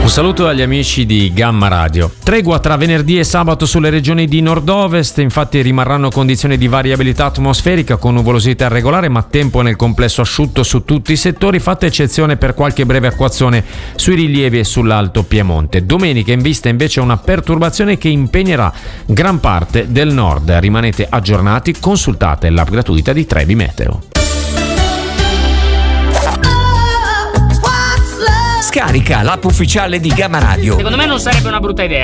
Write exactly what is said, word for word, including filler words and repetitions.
saluto agli amici di Gamma Radio. Tregua tra venerdì e sabato sulle regioni di nord-ovest, infatti rimarranno condizioni di variabilità atmosferica con nuvolosità irregolare ma tempo nel complesso asciutto su tutti i settori, fatta eccezione per qualche breve acquazzone sui rilievi e sull'Alto Piemonte. Domenica in vista invece una perturbazione che impegnerà gran parte del nord. Rimanete aggiornati, consultate l'app gratuita di Trebi Meteo. Scarica l'app ufficiale di Gamma Radio. Secondo me non sarebbe una brutta idea.